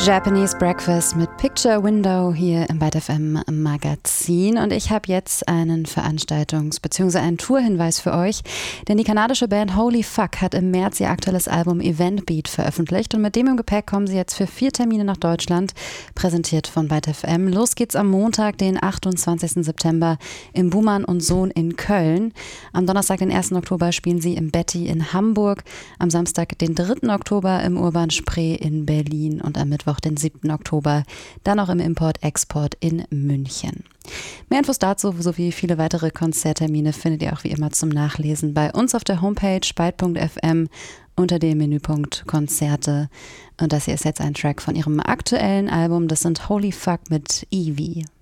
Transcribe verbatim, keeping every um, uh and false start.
Japanese Breakfast mit Picture Window hier im Byte F M Magazin, und ich habe jetzt einen Veranstaltungs- bzw. einen Tourhinweis für euch, denn die kanadische Band Holy Fuck hat im März ihr aktuelles Album Event Beat veröffentlicht, und mit dem im Gepäck kommen sie jetzt für vier Termine nach Deutschland, präsentiert von Byte F M. Los geht's am Montag, den achtundzwanzigsten September im Buhmann und Sohn in Köln. Am Donnerstag, den ersten Oktober, spielen sie im Betty in Hamburg, am Samstag, den dritten Oktober im Urban Spree in Berlin und am Mittwoch, den siebten Oktober, dann auch im Import-Export in München. Mehr Infos dazu sowie viele weitere Konzerttermine findet ihr auch wie immer zum Nachlesen bei uns auf der Homepage byte punkt f m unter dem Menüpunkt Konzerte. Und das hier ist jetzt ein Track von ihrem aktuellen Album, das sind Holy Fuck mit Evie.